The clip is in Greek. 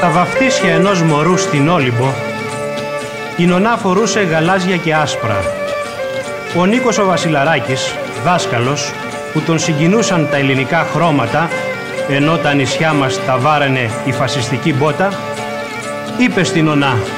Στα βαφτίσια ενός μωρού στην Όλυμπο, η νονά φορούσε γαλάζια και άσπρα. Ο Νίκος ο Βασιλαράκης, δάσκαλος, που τον συγκινούσαν τα ελληνικά χρώματα, ενώ τα νησιά μας τα βάραινε η φασιστική μπότα, είπε στην νονά: